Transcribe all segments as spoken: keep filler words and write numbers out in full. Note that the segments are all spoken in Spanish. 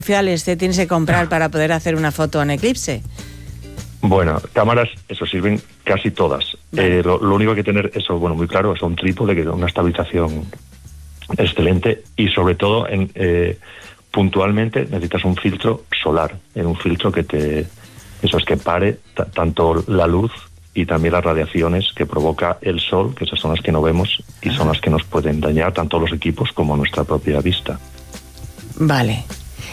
especiales te tienes que comprar para poder hacer una foto en eclipse? Bueno, cámaras, eso, sirven casi todas. Vale. Eh, lo, lo único que tener, eso, bueno, muy claro, es un trípode que da una estabilización excelente y sobre todo, en, eh, puntualmente necesitas un filtro solar, en un filtro que te, eso es que pare t- tanto la luz y también las radiaciones que provoca el sol, que esas son las que no vemos y Ajá. son las que nos pueden dañar tanto los equipos como nuestra propia vista. Vale.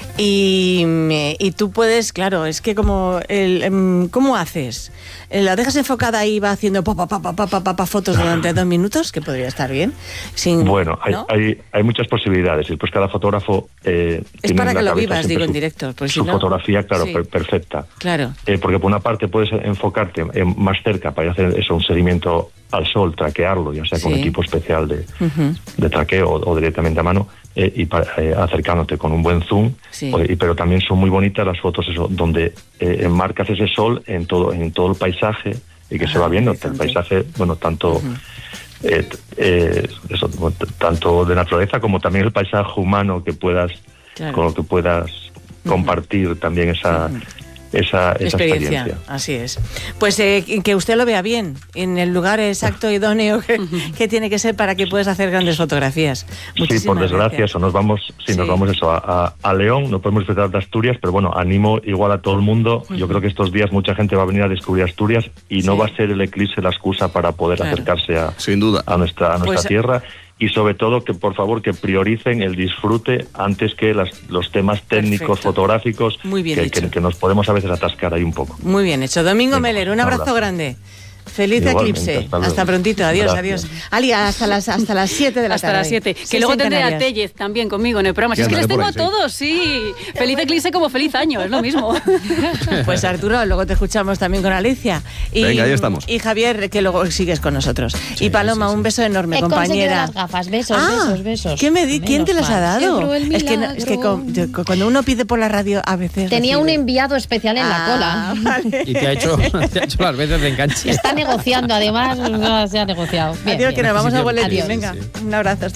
Y, y tú puedes, claro, es que como, el, ¿cómo haces? ¿La dejas enfocada y va haciendo pa, pa, pa, pa, pa, pa, pa, fotos durante dos minutos? Que podría estar bien. Sin, bueno, hay, ¿no? hay, hay muchas posibilidades. Y pues cada fotógrafo eh, es para que lo vivas, digo, su, en directo. Pues su si no, fotografía, claro, sí. per, perfecta. Claro. Eh, porque por una parte puedes enfocarte en, más cerca para hacer eso, un seguimiento al sol, traquearlo, ya sea con sí. equipo especial de, uh-huh. de traqueo o, o directamente a mano, eh, y para, eh, acercándote con un buen zoom. Sí. O, y, pero también son muy bonitas las fotos eso, donde eh, enmarcas ese sol en todo, en todo el paisaje y que ah, se va viendo el paisaje, bueno, tanto uh-huh. eh, eh, eso, tanto de naturaleza como también el paisaje humano que puedas, claro. con lo que puedas uh-huh. compartir también esa uh-huh. Esa, esa experiencia. experiencia. Así es. Pues eh, que usted lo vea bien, en el lugar exacto, idóneo que, que tiene que ser para que puedas hacer grandes fotografías. Muchísimas sí, por desgracia, eso nos vamos, sí, sí. nos vamos eso a, a, a León, no podemos disfrutar de Asturias, pero bueno, animo igual a todo el mundo. Uh-huh. Yo creo que estos días mucha gente va a venir a descubrir Asturias y sí. no va a ser el eclipse la excusa para poder claro. acercarse a, sin duda. a nuestra, a nuestra pues, tierra. Y sobre todo que por favor que prioricen el disfrute antes que las, los temas técnicos Perfecto. fotográficos Muy bien que, que, que nos podemos a veces atascar ahí un poco. Muy bien hecho. Domingo Venga, Meller, un abrazo, un abrazo grande. Feliz Igualmente, eclipse. Hasta, hasta prontito. Adiós, Gracias. adiós. Ali, hasta las hasta las siete de la hasta tarde. Hasta las siete. Que luego tendré a Tellez también conmigo en el programa. Si es que les tengo a todos, sí. Feliz eclipse como feliz año, es lo mismo. Pues Arturo, luego te escuchamos también con Alicia. Y, Venga, ahí estamos. Y Javier, que luego sigues con nosotros. Sí, y Paloma, sí, sí. un beso enorme, He compañera. las gafas, besos, ah, besos, besos. ¿qué me di? ¿Quién te las ha dado? Es que, es que con, yo, cuando uno pide por la radio, a veces. Tenía recibe. un enviado especial en ah, la cola. Vale. Y te ha hecho, te ha hecho las veces de enganche. Está negociando, además, no se ha negociado. Bien, Adiós, bien. que nos vamos a boletín. Adiós. Venga, un abrazo. Hasta